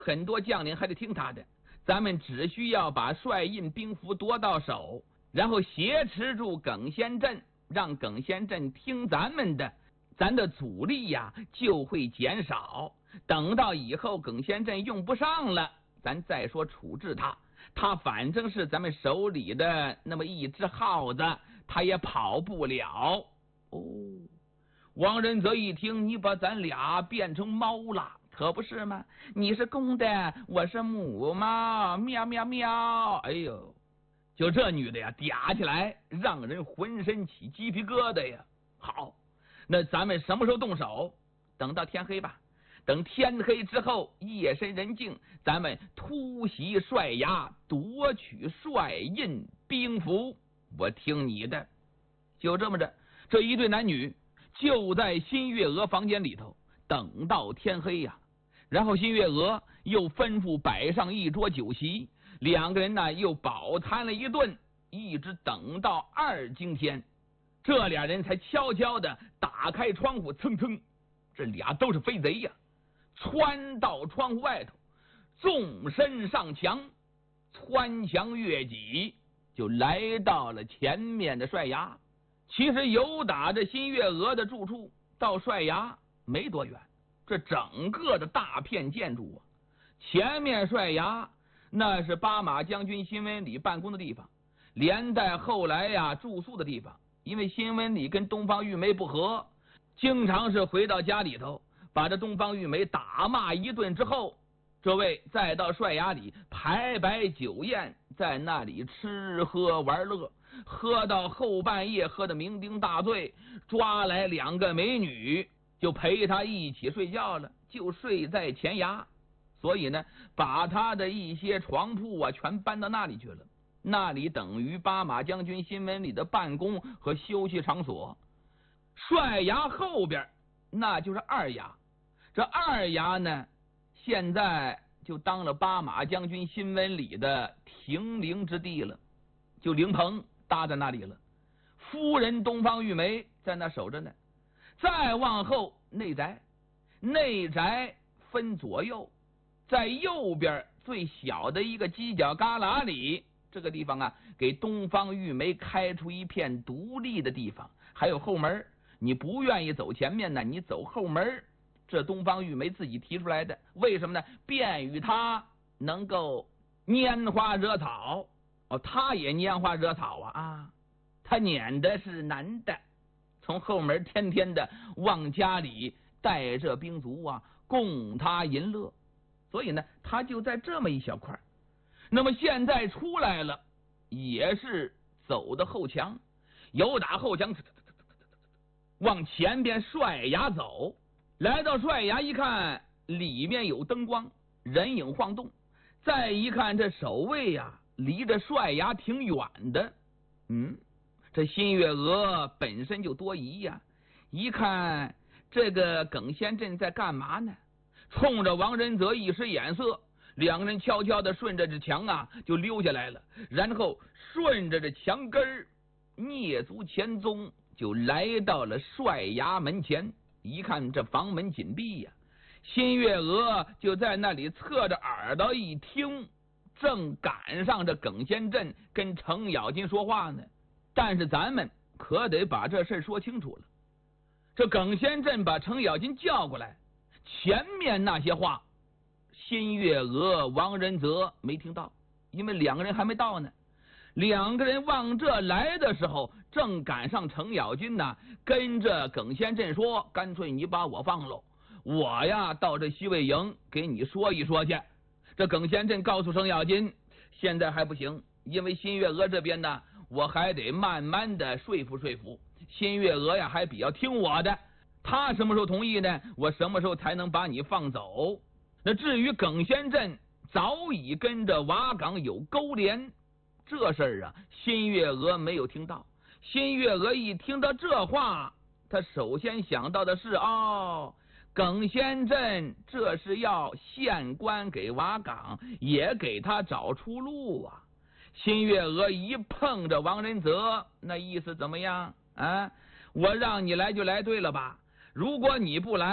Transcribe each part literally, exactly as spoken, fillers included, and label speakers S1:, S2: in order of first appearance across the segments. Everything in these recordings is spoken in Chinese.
S1: 很多将领还得听他的。咱们只需要把帅印兵符夺到手，然后挟持住耿先镇，让耿先镇听咱们的，咱的阻力呀就会减少。等到以后耿先镇用不上了，咱再说处置他。他反正是咱们手里的那么一只耗子，他也跑不了。哦，王仁则一听，你把咱俩变成猫了，可不是吗？你是公的，我是母猫，喵喵喵！哎呦，就这女的呀，嗲起来让人浑身起鸡皮疙瘩呀。好，那咱们什么时候动手？等到天黑吧。等天黑之后，夜深人静，咱们突袭帅衙，夺取帅印兵符。我听你的。就这么着，这一对男女就在新月娥房间里头等到天黑呀。然后新月娥又吩咐摆上一桌酒席，两个人呢又饱餐了一顿，一直等到二更天，这俩人才悄悄的打开窗户，蹭蹭，这俩都是飞贼呀，窜到窗户外头，纵身上墙，穿墙越脊，就来到了前面的帅衙。其实由打着新月娥的住处到帅衙没多远，这整个的大片建筑啊，前面帅衙那是巴马将军新闻里办公的地方，连带后来呀住宿的地方。因为新闻里跟东方玉梅不和，经常是回到家里头把这东方玉梅打骂一顿之后，这位再到帅衙里排摆酒宴，在那里吃喝玩乐，喝到后半夜，喝得酩酊大醉，抓来两个美女就陪他一起睡觉了，就睡在前衙。所以呢，把他的一些床铺啊全搬到那里去了，那里等于巴马将军新闻里的办公和休息场所。帅衙后边那就是二衙，这二衙呢现在就当了巴马将军新闻里的停灵之地了，就灵棚搭在那里了，夫人东方玉梅在那守着呢。再往后内宅，内宅分左右，在右边最小的一个犄角旮旯里，这个地方啊给东方玉梅开出一片独立的地方，还有后门，你不愿意走前面呢，你走后门，这东方玉梅自己提出来的。为什么呢？便于他能够拈花惹草。哦，他也拈花惹草啊啊！他撵的是男的，从后门天天的往家里带着兵卒啊，供他淫乐。所以呢，他就在这么一小块。那么现在出来了，也是走的后墙，由打后墙往前边帅衙走。来到帅衙一看，里面有灯光，人影晃动。再一看，这守卫呀、啊，离着帅衙挺远的。嗯，这新月娥本身就多疑呀、啊，一看这个耿先镇在干嘛呢？冲着王仁则一使眼色，两个人悄悄的顺着这墙啊就溜下来了，然后顺着这墙根蹑足前踪，就来到了帅衙门前。一看这房门紧闭呀、啊，新月娥就在那里侧着耳朵一听，正赶上这耿先镇跟程咬金说话呢。但是咱们可得把这事说清楚了。这耿先镇把程咬金叫过来，前面那些话新月娥王仁则没听到，因为两个人还没到呢。两个人往这来的时候，正赶上程咬金呢跟着耿先镇说，干脆你把我放喽，我呀到这西魏营给你说一说去。这耿先镇告诉程咬金，现在还不行，因为新月娥这边呢我还得慢慢的说服说服，新月娥呀还比较听我的，他什么时候同意呢，我什么时候才能把你放走。那至于耿先镇早已跟着瓦岗有勾连，这事儿啊新月娥没有听到。新月娥一听到这话，他首先想到的是，哦，耿先镇这是要献官给瓦岗，也给他找出路啊。新月娥一碰着王仁则，那意思怎么样啊？我让你来就来对了吧，如果你不来，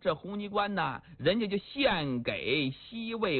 S1: 这红泥关呐，人家就献给西魏